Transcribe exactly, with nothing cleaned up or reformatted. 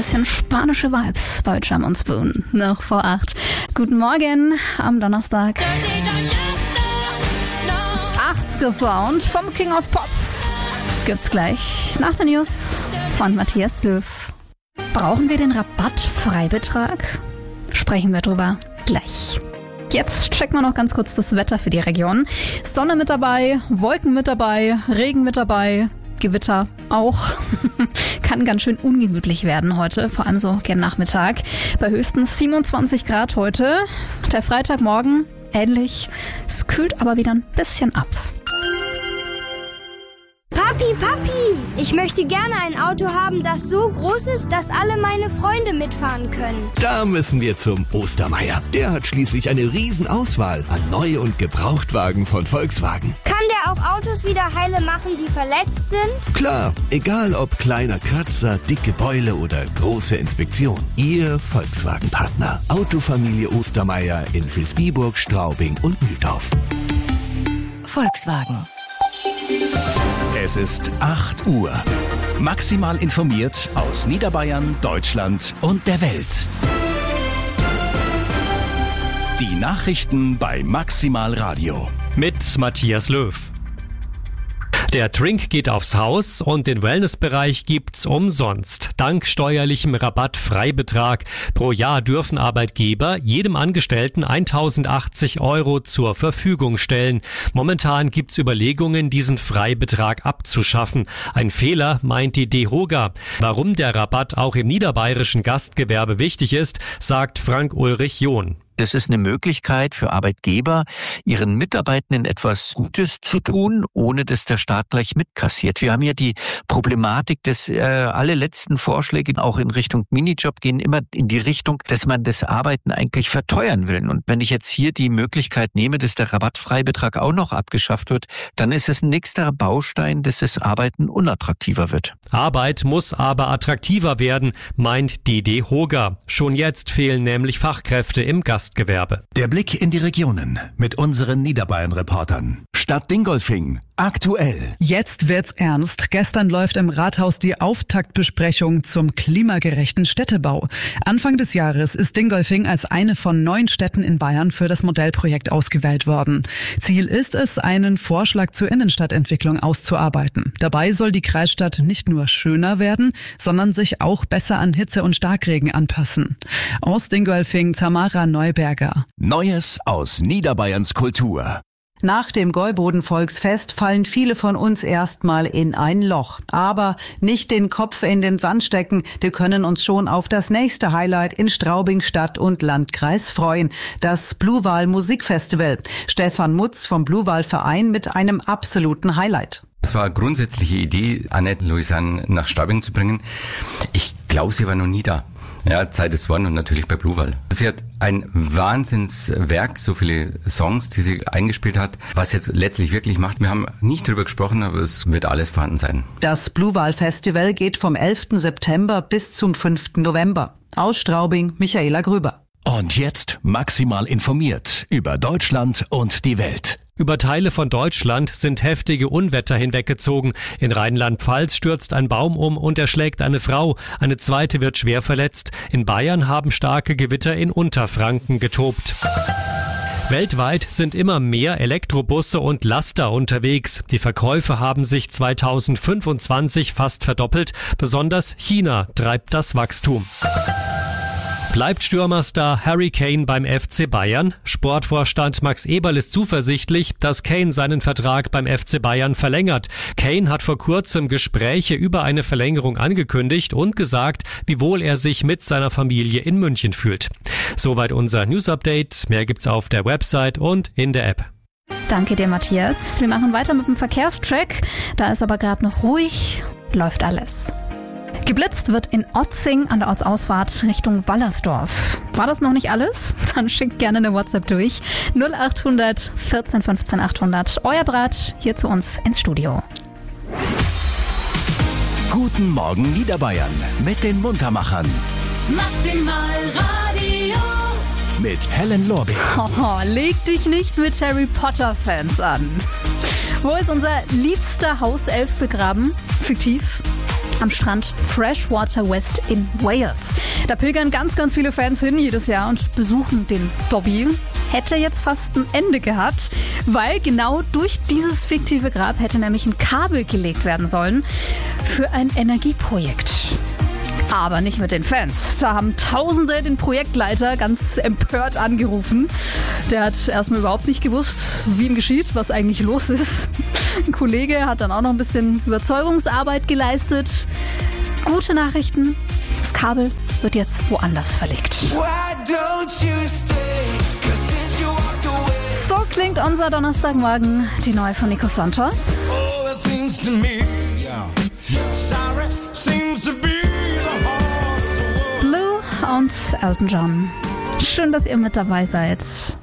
bisschen spanische Vibes bei Jam und Spoon. Noch vor acht. Guten Morgen am Donnerstag. achtziger Sound vom King of Pop gibt's gleich nach den News von Matthias Löw. Brauchen wir den Rabattfreibetrag? Sprechen wir drüber gleich. Jetzt checken wir noch ganz kurz das Wetter für die Region. Sonne mit dabei, Wolken mit dabei, Regen mit dabei, Gewitter auch. Kann ganz schön ungemütlich werden heute, vor allem so gern Nachmittag. Bei höchstens siebenundzwanzig Grad heute. Der Freitagmorgen ähnlich. Es kühlt aber wieder ein bisschen ab. Papi, Papi, ich möchte gerne ein Auto haben, das so groß ist, dass alle meine Freunde mitfahren können. Da müssen wir zum Ostermeier. Der hat schließlich eine Riesenauswahl an Neu- und Gebrauchtwagen von Volkswagen. Kann der auch Autos wieder heile machen, die verletzt sind? Klar, egal ob kleiner Kratzer, dicke Beule oder große Inspektion. Ihr Volkswagen-Partner. Autofamilie Ostermeier in Vilsbiburg, Straubing und Mühldorf. Volkswagen. Es ist acht Uhr. Maximal informiert aus Niederbayern, Deutschland und der Welt. Die Nachrichten bei Maximal Radio. Mit Matthias Löw. Der Trink geht aufs Haus und den Wellnessbereich gibt's umsonst. Dank steuerlichem Rabattfreibetrag. Pro Jahr dürfen Arbeitgeber jedem Angestellten eintausendachtzig Euro zur Verfügung stellen. Momentan gibt's Überlegungen, diesen Freibetrag abzuschaffen. Ein Fehler, meint die DEHOGA. Warum der Rabatt auch im niederbayerischen Gastgewerbe wichtig ist, sagt Frank-Ulrich John. Das ist eine Möglichkeit für Arbeitgeber, ihren Mitarbeitenden etwas Gutes zu tun, ohne dass der Staat gleich mitkassiert. Wir haben ja die Problematik, dass äh, alle letzten Vorschläge auch in Richtung Minijob gehen immer in die Richtung, dass man das Arbeiten eigentlich verteuern will. Und wenn ich jetzt hier die Möglichkeit nehme, dass der Rabattfreibetrag auch noch abgeschafft wird, dann ist es ein nächster Baustein, dass das Arbeiten unattraktiver wird. Arbeit muss aber attraktiver werden, meint die DEHOGA. Schon jetzt fehlen nämlich Fachkräfte im Gastgewerbe. Der Blick in die Regionen mit unseren Niederbayern-Reportern. Stadt Dingolfing. Aktuell. Jetzt wird's ernst. Gestern läuft im Rathaus die Auftaktbesprechung zum klimagerechten Städtebau. Anfang des Jahres ist Dingolfing als eine von neun Städten in Bayern für das Modellprojekt ausgewählt worden. Ziel ist es, einen Vorschlag zur Innenstadtentwicklung auszuarbeiten. Dabei soll die Kreisstadt nicht nur schöner werden, sondern sich auch besser an Hitze und Starkregen anpassen. Aus Dingolfing Tamara Neuberger. Neues aus Niederbayerns Kultur. Nach dem Gäuboden-Volksfest fallen viele von uns erstmal in ein Loch. Aber nicht den Kopf in den Sand stecken. Wir können uns schon auf das nächste Highlight in Straubing Stadt und Landkreis freuen. Das Bluewal Musikfestival. Stefan Mutz vom Bluewal Verein mit einem absoluten Highlight. Es war eine grundsätzliche Idee, Annette Louisanne nach Straubing zu bringen. Ich glaube, sie war noch nie da. Ja, Zeit ist One und natürlich bei Bluewal. Sie hat ein Wahnsinnswerk, so viele Songs, die sie eingespielt hat, was jetzt letztlich wirklich macht. Wir haben nicht drüber gesprochen, aber es wird alles vorhanden sein. Das Bluewal Festival geht vom elften September bis zum fünften November. Aus Straubing, Michaela Grüber. Und jetzt maximal informiert über Deutschland und die Welt. Über Teile von Deutschland sind heftige Unwetter hinweggezogen. In Rheinland-Pfalz stürzt ein Baum um und erschlägt eine Frau. Eine zweite wird schwer verletzt. In Bayern haben starke Gewitter in Unterfranken getobt. Weltweit sind immer mehr Elektrobusse und Laster unterwegs. Die Verkäufe haben sich zweitausendfünfundzwanzig fast verdoppelt. Besonders China treibt das Wachstum. Bleibt Stürmerstar Harry Kane beim F C Bayern? Sportvorstand Max Eberl ist zuversichtlich, dass Kane seinen Vertrag beim F C Bayern verlängert. Kane hat vor kurzem Gespräche über eine Verlängerung angekündigt und gesagt, wie wohl er sich mit seiner Familie in München fühlt. Soweit unser News-Update. Mehr gibt's auf der Website und in der App. Danke dir, Matthias. Wir machen weiter mit dem Verkehrstrack. Da ist aber gerade noch ruhig. Läuft alles. Geblitzt wird in Otzing an der Ortsausfahrt Richtung Wallersdorf. War das noch nicht alles? Dann schickt gerne eine WhatsApp durch. null achthundert vierzehn fünfzehn achthundert. Euer Draht hier zu uns ins Studio. Guten Morgen Niederbayern mit den Muntermachern. Maximal Radio. Mit Helen Lorbeck. Oh, leg dich nicht mit Harry Potter-Fans an. Wo ist unser liebster Hauself begraben? Fiktiv. am Strand Freshwater West in Wales. Da pilgern ganz, ganz viele Fans hin jedes Jahr und besuchen den Dobby. Hätte jetzt fast ein Ende gehabt, weil genau durch dieses fiktive Grab hätte nämlich ein Kabel gelegt werden sollen für ein Energieprojekt. Aber nicht mit den Fans. Da haben Tausende den Projektleiter ganz empört angerufen. Der hat erstmal überhaupt nicht gewusst, wie ihm geschieht, was eigentlich los ist. Ein Kollege hat dann auch noch ein bisschen Überzeugungsarbeit geleistet. Gute Nachrichten, das Kabel wird jetzt woanders verlegt. So klingt unser Donnerstagmorgen, die neue von Nico Santos. Blue und Elton John. Schön, dass ihr mit dabei seid.